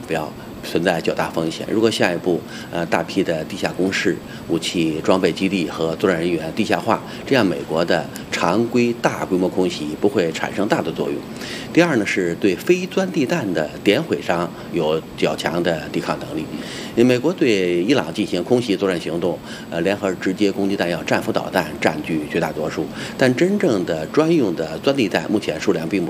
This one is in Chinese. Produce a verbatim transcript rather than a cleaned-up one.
标存在较大风险。如果下一步呃大批的地下工事、武器装备基地和作战人员地下化，这样美国的常规大规模空袭不会产生大的作用。第二呢，是对非钻地弹的点毁伤有较强的抵抗能力。美国对伊朗进行空袭作战行动，呃，联合直接攻击弹药、战斧导弹占据绝大多数，但真正的专用的钻地弹目前数量并不